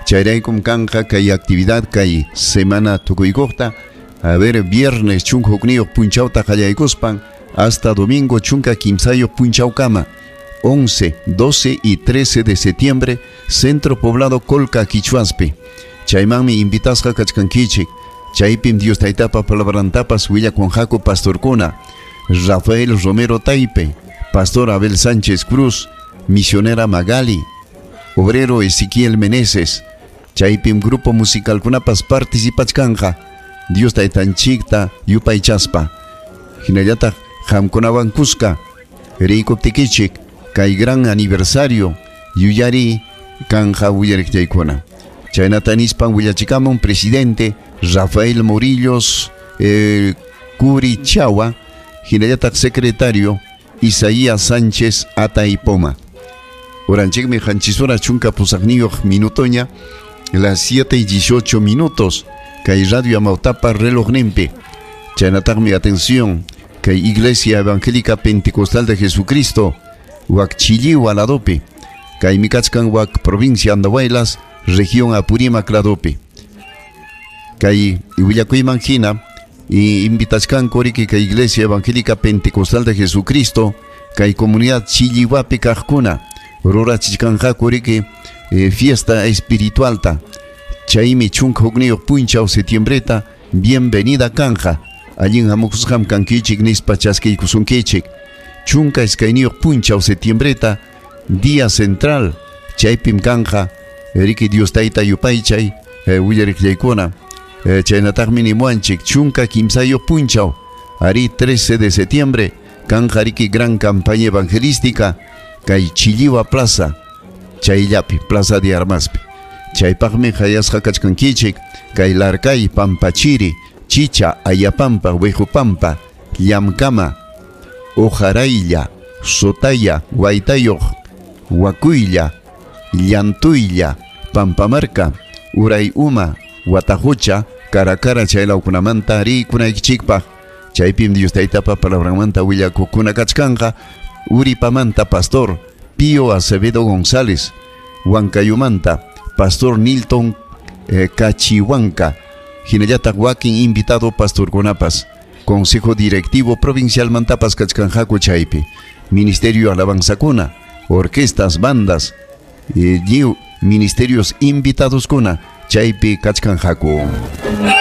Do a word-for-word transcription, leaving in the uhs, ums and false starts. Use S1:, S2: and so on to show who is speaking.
S1: chayraykum kanja kay actividad kay semana tukuykuqta a ver viernes chunka hukniyuq punchawta qallaykuspan hasta domingo chunka kimsayuq punchawkama once, doce y trece de septiembre Centro Poblado Colca Quichuaspi chaymami invitasqa kachkankichik chaypim Dios taytapa palabrantapas willakunqaku pastorkuna Rafael Romero Taipe, Pastor Abel Sánchez Cruz, Misionera Magali, Obrero Ezequiel Meneses, chaypim grupo musical kunapas participachkanja, Dios taytanchikta yupaychaspa. Hinallata hamkunawan kuska, reikuptikichik, kay gran aniversario, yuyari kanja willariktyaykuna. Chaynatanispan willachikamun presidente Rafael Morillos eh, Curichawa, Hinallata secretario Isaías Sánchez Ataipoma. Oranchikmi hanchisura chunka pusaqniyuq minutoña, las siete y dieciocho minutos, kay Radio Amautapa reloj nempe. Chaynataqmi atención, kay Iglesia Evangélica Pentecostal de Jesucristo, wak Chilliwa ladope, kay mikachkan wak provincia Andahuaylas, región Apurímac ladope. Kay Iwillakuyman hina, y invitachkan koriki kay Iglesia Evangélica Pentecostal de Jesucristo, kay comunidad Chilliwapi kajkuna, rurachikanja koriki eh, fiesta espiritualta, chaymi chunka hukniyuq punchaw septiembreta, bienvenida kanja, allin hamukusham kankichik nispa chaskiykusunkichik, chunka iskayniyuq punchaw septiembreta, día central, chaypim kanja, riki Dios tayta yupaychay, eh, willariklaykuna, Eh, chaynataqmi nimuanchik chunka kimsayo punchaw ari trece de septiembre kanjariki gran campaña evangelística kay Chilliwa Plaza chayllapi Plaza de Armaspi chaypaqmi hayasqa kachkankichik kay Larkay Pampachiri Chicha Ayapampa Huejupampa Llamkama Ojaraylla Sotaya Guaytayuq Wakuylla Llantuylla Pampamarca Uray Uma Watajucha, Caracara chaylawkunamanta rikunaykichikpaq chaypim Dios taytapa palabramanta willakukuna kachkanja Uripamanta Pastor Pío Acevedo González Huancayumanta Pastor Nilton eh, Cachihuanca hinallataq wakin invitado pastorkunapas Consejo Directivo Provincial Mantapas kachkanjaku chaypi Ministerio Alabanzakuna Orquestas, bandas eh, Ministerios invitados kuna chaypi kachkanjaku.